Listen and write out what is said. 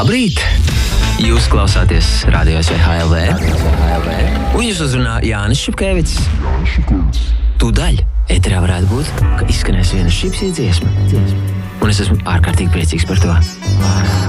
Labrīt! Jūs klausāties Radio SVHLV, un jūs uzrunā Jānis Šipkevits. Tūdaļ ēterā varētu būt, ka izskanēs viena šipsī dziesma. Un es esmu ārkārtīgi priecīgs par to.